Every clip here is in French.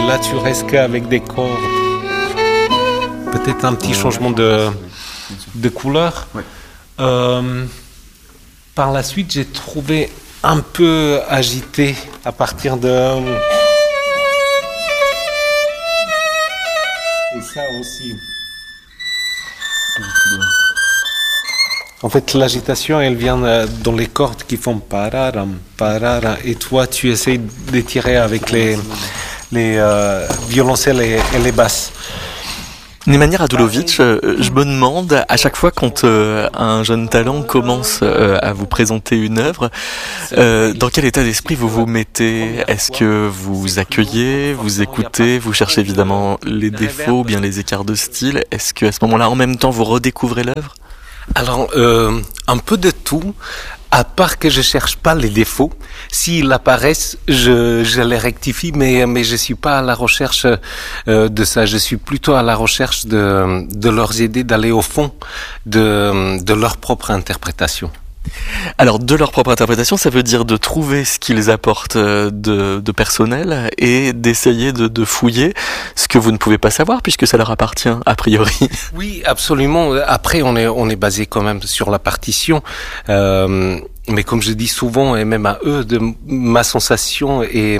là, tu restes qu'avec des cordes. Peut-être un petit changement de couleur. Ouais. Par la suite, j'ai trouvé un peu agité à partir de... Et ça aussi. En fait, l'agitation, elle vient dans les cordes qui font pararam, pararam. Et toi, tu essayes d'étirer avec les violoncelles et les basses. Nemanja Radulović, je me demande, à chaque fois quand un jeune talent commence à vous présenter une œuvre, dans quel état d'esprit vous vous mettez? Est-ce que vous accueillez, vous écoutez, vous cherchez évidemment les défauts, ou bien les écarts de style? Est-ce que à ce moment-là, en même temps, vous redécouvrez l'œuvre? Alors, un peu de tout. À part que je cherche pas les défauts, s'ils apparaissent, je les rectifie, mais je suis pas à la recherche de ça. Je suis plutôt à la recherche de leur aider d'aller au fond de leur propre interprétation. Alors, de leur propre interprétation, ça veut dire de trouver ce qu'ils apportent de personnel et d'essayer de fouiller ce que vous ne pouvez pas savoir puisque ça leur appartient, a priori. Oui, absolument. Après, on est basé quand même sur la partition. Mais comme je dis souvent, et même à eux, de ma sensation et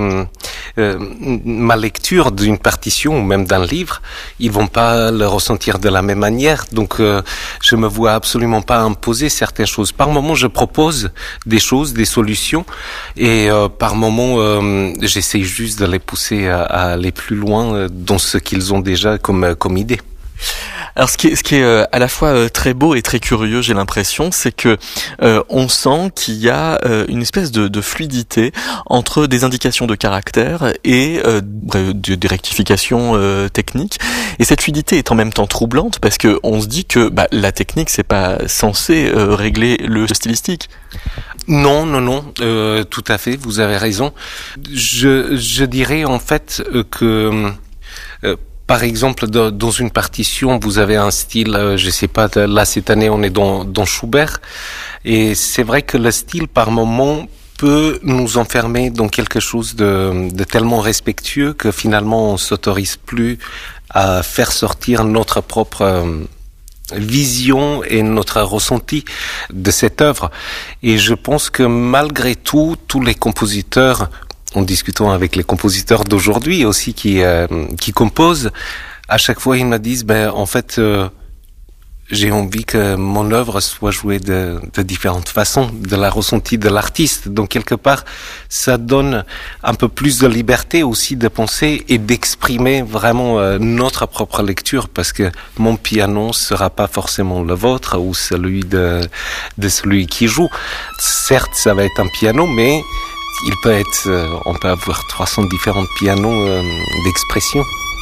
ma lecture d'une partition ou même d'un livre, ils vont pas le ressentir de la même manière. Donc, je me vois absolument pas imposer certaines choses. Par moment, je propose des choses, des solutions, et par moment, j'essaye juste de les pousser à aller plus loin dans ce qu'ils ont déjà comme idée. Alors ce qui est à la fois très beau et très curieux, j'ai l'impression, c'est que on sent qu'il y a une espèce de fluidité entre des indications de caractère et des rectifications techniques. Et cette fluidité est en même temps troublante parce que on se dit que la technique c'est pas censé régler le stylistique. Non, tout à fait, vous avez raison. Je dirais en fait que par exemple, dans une partition, vous avez un style, je sais pas, là cette année on est dans Schubert, et c'est vrai que le style par moment peut nous enfermer dans quelque chose de tellement respectueux que finalement on s'autorise plus à faire sortir notre propre vision et notre ressenti de cette œuvre. Et je pense que malgré tout, tous les compositeurs, en discutant avec les compositeurs d'aujourd'hui aussi qui composent, à chaque fois ils me disent en fait j'ai envie que mon œuvre soit jouée de différentes façons, de la ressenti de l'artiste. Donc quelque part ça donne un peu plus de liberté aussi de penser et d'exprimer vraiment notre propre lecture, parce que mon piano sera pas forcément le vôtre ou celui de celui qui joue. Certes ça va être un piano, mais on peut avoir 300 différents pianos d'expression.